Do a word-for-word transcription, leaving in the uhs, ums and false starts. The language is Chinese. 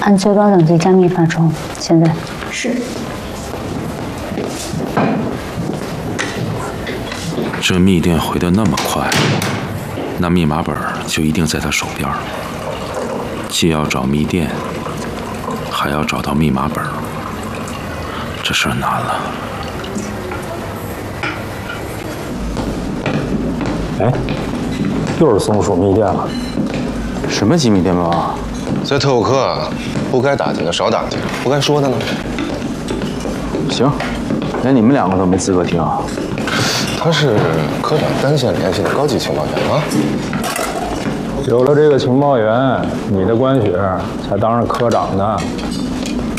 按最高等级加密发出。现在是。 这密电回得那么快，那密码本就一定在他手边。既要找密电，还要找到密码本，这事儿难了。 哎，又是松鼠密电了。 什么机密电报啊？ 在特务科啊，不该打听的少打听，不该说的呢。 行，连你们两个都没资格听。 他是科长单线联系的高级情报员啊。 有了这个情报员，你的官爵才当上科长呢。